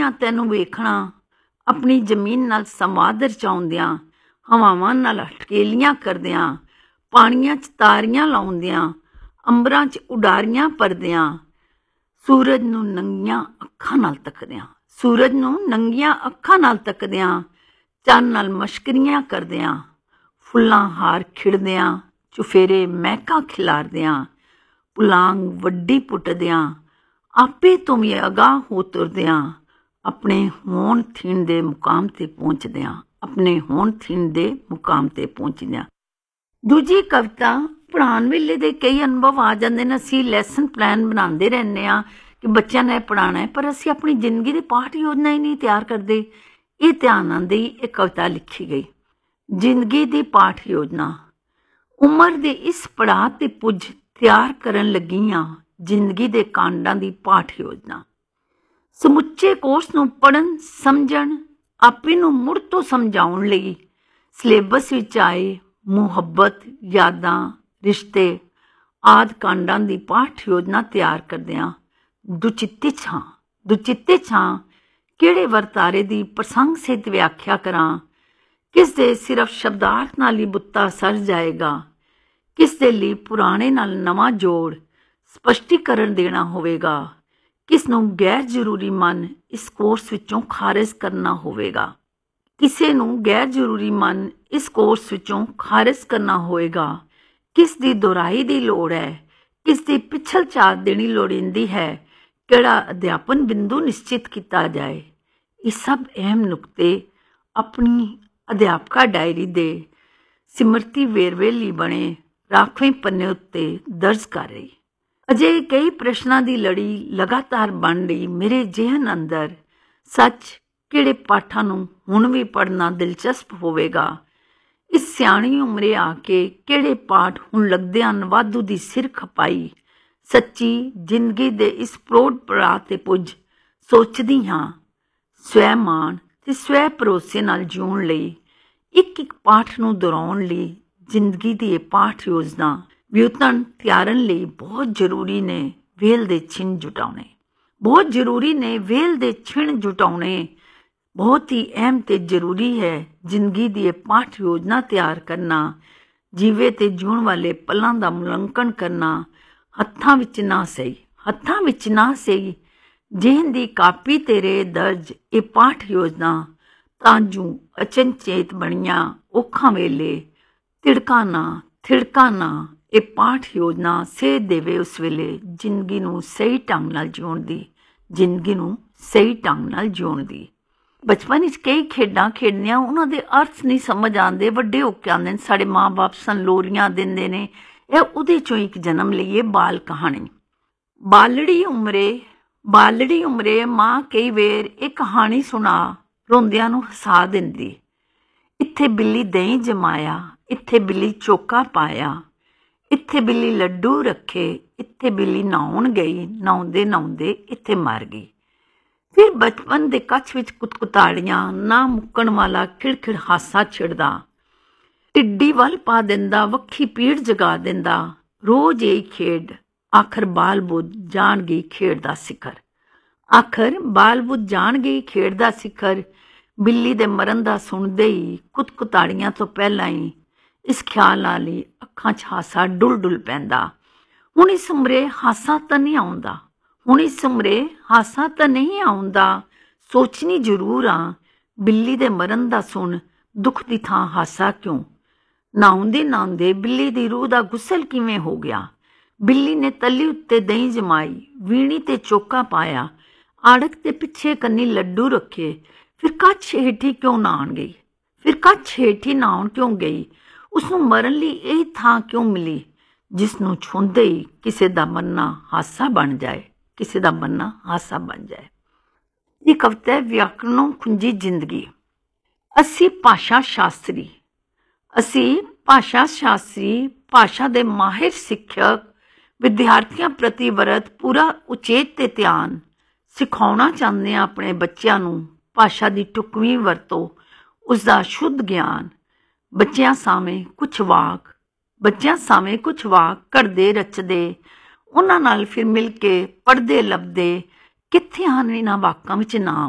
ਸੋਹਣੀਆਂ ਤੈਨੂੰ ਵੇਖਣਾ, ਆਪਣੀ ਜ਼ਮੀਨ ਨਾਲ ਸੰਵਾਦ ਰਚਾਉਂਦਿਆਂ, ਹਵਾਵਾਂ ਨਾਲ ਹਟਕੇਲੀਆਂ ਕਰਦਿਆਂ, ਪਾਣੀਆਂ 'ਚ ਤਾਰੀਆਂ ਲਾਉਂਦਿਆਂ, ਅੰਬਰਾਂ 'ਚ ਉਡਾਰੀਆਂ ਭਰਦਿਆਂ, ਸੂਰਜ ਨੂੰ ਨੰਗੀਆਂ ਅੱਖਾਂ ਨਾਲ ਤੱਕਦਿਆਂ, ਸੂਰਜ ਨੂੰ ਨੰਗੀਆਂ ਅੱਖਾਂ ਨਾਲ ਤੱਕਦਿਆਂ, ਚੰਨ ਨਾਲ ਮਸ਼ਕਰੀਆਂ ਕਰਦਿਆਂ, ਫੁੱਲਾਂ ਹਾਰ ਖਿੜਦਿਆਂ, ਚੁਫੇਰੇ ਮਹਿਕਾਂ ਖਿਲਾਰਦਿਆਂ, ਪੁਲਾਂਗ ਵੱਡੀ ਪੁੱਟਦਿਆਂ, ਆਪੇ ਤੋਂ ਵੀ ਅਗਾਂਹ ਹੋ ਤੁਰਦਿਆਂ, ਆਪਣੇ ਹੋਣ ਥੀਣ ਦੇ ਮੁਕਾਮ 'ਤੇ ਪਹੁੰਚਦਿਆਂ, ਆਪਣੇ ਹੋਣ ਥੀਣ ਦੇ ਮੁਕਾਮ 'ਤੇ ਪਹੁੰਚਦਿਆਂ। ਦੂਜੀ ਕਵਿਤਾ ਪੜ੍ਹਾਉਣ ਵੇਲੇ ਦੇ ਕਈ ਅਨੁਭਵ ਆ ਜਾਂਦੇ ਨੇ। ਅਸੀਂ ਲੈਸਨ ਪਲਾਨ ਬਣਾਉਂਦੇ ਰਹਿੰਦੇ ਹਾਂ ਕਿ ਬੱਚਿਆਂ ਨੇ ਪੜ੍ਹਾਉਣਾ ਹੈ, ਪਰ ਅਸੀਂ ਆਪਣੀ ਜ਼ਿੰਦਗੀ ਦੀ ਪਾਠ ਯੋਜਨਾ ਹੀ ਨਹੀਂ ਤਿਆਰ ਕਰਦੇ। ਇਹ ਧਿਆਨ ਨਾਲ ਹੀ ਇਹ ਕਵਿਤਾ ਲਿਖੀ ਗਈ। ਜ਼ਿੰਦਗੀ ਦੀ ਪਾਠ ਯੋਜਨਾ। ਉਮਰ ਦੇ ਇਸ ਪੜਾਅ 'ਤੇ ਪੁੱਜ ਤਿਆਰ ਕਰਨ ਲੱਗੀ ਹਾਂ ਜ਼ਿੰਦਗੀ ਦੇ ਕਾਂਡਾਂ ਦੀ ਪਾਠ ਯੋਜਨਾ। ਸਮੁੱਚੇ ਕੋਰਸ ਨੂੰ ਪੜ੍ਹਨ, ਸਮਝਣ, ਆਪੇ ਨੂੰ ਮੁੜ ਤੋਂ ਸਮਝਾਉਣ ਲਈ ਸਿਲੇਬਸ ਵਿੱਚ ਆਏ ਮੁਹੱਬਤ, ਯਾਦਾਂ, ਰਿਸ਼ਤੇ ਆਦਿ ਕਾਂਡਾਂ ਦੀ ਪਾਠ ਯੋਜਨਾ ਤਿਆਰ ਕਰਦਿਆਂ ਦੁਚਿੱਤੇ ਛਾਂ ਕਿਹੜੇ ਵਰਤਾਰੇ ਦੀ ਪ੍ਰਸੰਗ ਸਹਿਤ ਵਿਆਖਿਆ ਕਰਾਂ, ਕਿਸ ਦੇ ਸਿਰਫ ਸ਼ਬਦਾਰਥ ਨਾਲ ਹੀ ਬੁੱਤਾ ਸਰ ਜਾਏਗਾ, ਕਿਸ ਦੇ ਲਈ ਪੁਰਾਣੇ ਨਾਲ ਨਵਾਂ ਜੋੜ ਸਪਸ਼ਟੀਕਰਨ ਦੇਣਾ ਹੋਵੇਗਾ, ਕਿਸ ਨੂੰ ਗੈਰ ਜ਼ਰੂਰੀ ਮਨ ਇਸ ਕੋਰਸ ਵਿੱਚੋਂ ਖਾਰਿਜ ਕਰਨਾ ਹੋਵੇਗਾ, ਕਿਸੇ ਨੂੰ ਗੈਰ ਜ਼ਰੂਰੀ ਮਨ ਇਸ ਕੋਰਸ ਵਿੱਚੋਂ ਖਾਰਿਜ ਕਰਨਾ ਹੋਵੇਗਾ, ਕਿਸ ਦੀ ਦੁਹਰਾਈ ਦੀ ਲੋੜ ਹੈ, ਕਿਸ ਦੀ ਪਿਛਲ ਝਾਤ ਦੇਣੀ ਲੋੜੀਂਦੀ ਹੈ, ਕਿਹੜਾ ਅਧਿਆਪਨ ਬਿੰਦੂ ਨਿਸ਼ਚਿਤ ਕੀਤਾ ਜਾਏ। ਇਹ ਸਭ ਅਹਿਮ ਨੁਕਤੇ ਆਪਣੀ ਅਧਿਆਪਕਾ ਡਾਇਰੀ ਦੇ ਸਿਮਰਤੀ ਵੇਰਵੇ ਲਈ ਬਣੇ ਰਾਖਵੇਂ ਪੰਨੇ ਉੱਤੇ ਦਰਜ ਕਰ ਰਹੀ। ਅਜੇ ਕਈ ਪ੍ਰਸ਼ਨਾਂ ਦੀ ਲੜੀ ਲਗਾਤਾਰ ਬਣ ਰਹੀ ਮੇਰੇ ਜ਼ਿਹਨ ਅੰਦਰ। ਸੱਚ, ਕਿਹੜੇ ਪਾਠਾਂ ਨੂੰ ਹੁਣ ਵੀ ਪੜ੍ਹਨਾ ਦਿਲਚਸਪ ਹੋਵੇਗਾ, ਇਸ ਸਿਆਣੀ ਉਮਰੇ ਆ ਕੇ ਕਿਹੜੇ ਪਾਠ ਹੁਣ ਲੱਗਦੇ ਹਨ ਵਾਧੂ ਦੀ ਸਿਰ ਖਪਾਈ। ਸੱਚੀ ਜ਼ਿੰਦਗੀ ਦੇ ਇਸ ਪ੍ਰੌੜ ਪੜਾਅ 'ਤੇ ਪੁੱਜ ਸੋਚਦੀ ਹਾਂ ਸਵੈ ਮਾਣ ਤੇ ਸਵੈ ਭਰੋਸੇ ਨਾਲ ਜਿਉਣ ਲਈ ਇੱਕ ਇੱਕ ਪਾਠ ਨੂੰ ਦੁਹਰਾਉਣ ਲਈ ਜ਼ਿੰਦਗੀ ਦੀ ਇਹ ਪਾਠ ਯੋਜਨਾ ਵਿਉਤਣ ਤਿਆਰਨ ਲਈ ਬਹੁਤ ਜ਼ਰੂਰੀ ਨੇ ਵੇਲ ਦੇ ਛਿਣ ਜੁਟਾਉਣੇ। ਬਹੁਤ ਜ਼ਰੂਰੀ ਨੇ ਵੇਲ ਦੇ ਛਿਣ ਜੁਟਾਉਣੇ। ਬਹੁਤ ਹੀ ਅਹਿਮ ਤੇ ਜ਼ਰੂਰੀ ਹੈ ਜ਼ਿੰਦਗੀ ਦੀ ਇਹ ਪਾਠ ਯੋਜਨਾ ਤਿਆਰ ਕਰਨਾ। ਜੀਵੇ ਤੇ ਜਿਉਣ ਵਾਲੇ ਪਲਾਂ ਦਾ ਮੁਲਾਂਕਣ ਕਰਨਾ। ਹੱਥਾਂ ਵਿੱਚ ਨਾ ਸਹੀ ਜਿਹਨ ਦੀ ਕਾਪੀ ਤੇਰੇ ਦਰਜ ਇਹ ਪਾਠ ਯੋਜਨਾ, ਤਾਂ ਜੂ ਅਚਨਚੇਤ ਬਣੀਆਂ ਔਖਾਂ ਵੇਲੇ ਤਿੜਕਾ ਨਾ ਇਹ ਪਾਠ ਯੋਜਨਾ ਸੇਧ ਦੇਵੇ ਉਸ ਵੇਲੇ ਜ਼ਿੰਦਗੀ ਨੂੰ ਸਹੀ ਢੰਗ ਨਾਲ ਜਿਉਣ ਦੀ। ਬਚਪਨ ਵਿੱਚ ਕਈ ਖੇਡਾਂ ਖੇਡਣੀਆਂ, ਉਹਨਾਂ ਦੇ ਅਰਥ ਨਹੀਂ ਸਮਝ ਆਉਂਦੇ, ਵੱਡੇ ਹੋ ਕੇ ਆਉਂਦੇ ਨੇ। ਸਾਡੇ ਮਾਂ ਬਾਪ ਸਾਨੂੰ ਲੋਰੀਆਂ ਦਿੰਦੇ ਨੇ, ਇਹ ਉਹਦੇ ਚੋਂ ਇੱਕ ਜਨਮ ਲਈਏ ਬਾਲ ਕਹਾਣੀ। ਬਾਲੜੀ ਉਮਰੇ ਮਾਂ ਕਈ ਵੇਰ ਇਹ ਕਹਾਣੀ ਸੁਣਾ ਰੋਂਦਿਆਂ ਨੂੰ ਹਸਾ ਦਿੰਦੀ। ਇੱਥੇ ਬਿੱਲੀ ਦਹੀਂ ਜਮਾਇਆ, ਇੱਥੇ ਬਿੱਲੀ ਚੋਕਾ ਪਾਇਆ, ਇੱਥੇ ਬਿੱਲੀ ਲੱਡੂ ਰੱਖੇ, ਇੱਥੇ ਬਿੱਲੀ ਨਹਾਉਣ ਗਈ, ਨਹਾਉਂਦੇ ਇੱਥੇ ਮਰ ਗਈ। ਫਿਰ ਬਚਪਨ ਦੇ ਕੱਛ ਵਿੱਚ ਕੁਤਕੁਤਾੜੀਆਂ, ਨਾ ਮੁੱਕਣ ਵਾਲਾ ਖਿੜਖਿੜ ਹਾਸਾ ਛਿੜਦਾ, ਢਿੱਡੀ ਵੱਲ ਪਾ ਦਿੰਦਾ, ਵੱਖੀ ਪੀੜ ਜਗਾ ਦਿੰਦਾ। ਰੋਜ਼ ਇਹ ਖੇਡ ਆਖਰ ਬਾਲ ਬੁੱਧ ਜਾਣ ਗਈ ਖੇਡ ਦਾ ਸਿਖਰ। ਬਿੱਲੀ ਦੇ ਮਰਨ ਦਾ ਸੁਣਦੇ ਹੀ ਕੁਤਕੁਤਾੜੀਆਂ ਤੋਂ ਪਹਿਲਾਂ ਹੀ ਇਸ ਖਿਆਲ ਨਾਲ ਹੀ ਅੱਖਾਂ 'ਚ ਹਾਸਾ ਡੁੱਲ ਪੈਂਦਾ। ਹੁਣ ਇਸ ਉਮਰੇ ਹਾਸਾ ਤਾਂ ਨਹੀਂ ਆਉਂਦਾ, ਸੋਚਣੀ ਜ਼ਰੂਰ ਆ ਬਿੱਲੀ ਦੇ ਮਰਨ ਦਾ ਸੁਣ ਦੁੱਖ ਦੀ ਥਾਂ ਹਾਸਾ ਕਿਉਂ। ਨਹਾਉਂਦੇ ਬਿੱਲੀ ਦੀ ਰੂਹ ਦਾ ਗੁਸਲ ਕਿਵੇਂ ਹੋ ਗਿਆ। ਬਿੱਲੀ ਨੇ ਤਲੀ ਉੱਤੇ ਦਹੀਂ ਜਮਾਈ, ਵੀਣੀ ਤੇ ਚੋਕਾ ਪਾਇਆ, ਆੜਕ ਦੇ ਪਿੱਛੇ ਕੰਨੀ ਲੱਡੂ ਰੱਖੇ। ਫਿਰ ਕੱਛ ਹੇਠੀ ਨਹਾਉਣ ਕਿਉਂ ਗਈ। ਉਸਨੂੰ ਮਰਨ ਲਈ ਇਹ ਥਾਂ ਕਿਉਂ ਮਿਲੀ ਜਿਸ ਨੂੰ ਛੂੰਹਦੇ ਹੀ ਕਿਸੇ ਦਾ ਮਰਨਾ ਹਾਸਾ ਬਣ ਜਾਏ। ਇਹ ਕਵਿਤਾ ਵਿਆਕਰਣੋਂ ਖੁੰਜੀ ਜ਼ਿੰਦਗੀ। ਅਸੀਂ ਭਾਸ਼ਾ ਸ਼ਾਸਤਰੀ, ਭਾਸ਼ਾ ਦੇ ਮਾਹਿਰ ਸਿੱਖਿਅਕ, ਵਿਦਿਆਰਥੀਆਂ ਪ੍ਰਤੀ ਵਰਤ ਪੂਰਾ ਉਚੇਤ ਤੇ ਧਿਆਨ ਸਿਖਾਉਣਾ ਚਾਹੁੰਦੇ ਹਾਂ ਆਪਣੇ ਬੱਚਿਆਂ ਨੂੰ। ਭਾਸ਼ਾ ਦੀ ਢੁਕਵੀਂ ਵਰਤੋਂ, ਉਸਦਾ ਸ਼ੁੱਧ ਗਿਆਨ। ਬੱਚਿਆਂ ਸਾਹਮਣੇ ਕੁਝ ਵਾਕ ਘੜਦੇ ਰਚਦੇ, ਉਹਨਾਂ ਨਾਲ ਫਿਰ ਮਿਲ ਕੇ ਪੜ੍ਹਦੇ ਲੱਭਦੇ। ਕਿੱਥੇ ਹਨ ਇਹਨਾਂ ਵਾਕਾਂ ਵਿੱਚ ਨਾਮ।